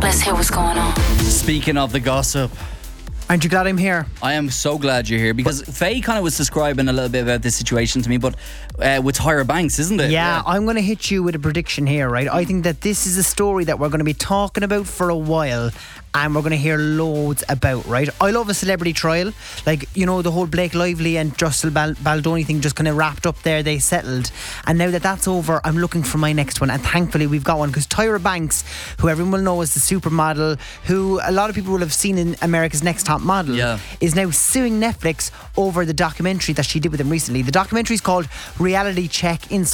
Let's hear what's going on. Speaking of the gossip, aren't you glad I'm here? I am so glad you're here because Faye kind of was describing a little bit about this situation to me, but with Tyra Banks, isn't it? Yeah, I'm going to hit you with a prediction here, right? I think that this is a story that we're going to be talking about for a while and we're going to hear loads about, right? I love a celebrity trial. Like, you know, the whole Blake Lively and Justin Baldoni thing just kind of wrapped up there. They settled. And now that that's over, I'm looking for my next one. And thankfully, we've got one because Tyra Banks, who everyone will know as the supermodel, who a lot of people will have seen in America's Next Top Model, is now suing Netflix over the documentary that she did with them recently. The documentary is called Reality Check: Inside